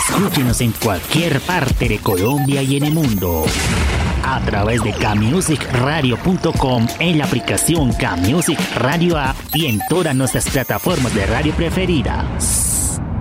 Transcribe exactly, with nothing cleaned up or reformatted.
Escúchenos en cualquier parte de Colombia y en el mundo a través de K-Music Radio punto com, en la aplicación K-Music Radio App y en todas nuestras plataformas de radio preferidas.